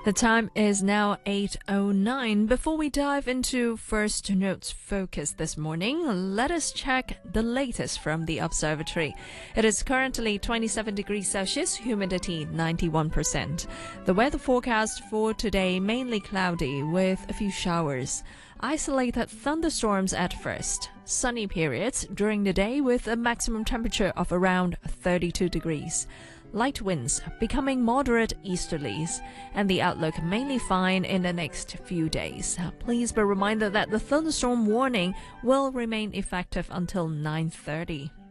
The time is now 8:09. Before we dive into First Note's focus this morning, let us check the latest from the observatory. It is currently 27 degrees Celsius, humidity 91%. The weather forecast for today mainly cloudy with a few showers. Isolated thunderstorms at first. Sunny periods during the day with a maximum temperature of around 32 degrees. Light winds becoming moderate easterlies, and the outlook mainly fine in the next few days. Please be reminded that the thunderstorm warning will remain effective until 9:30.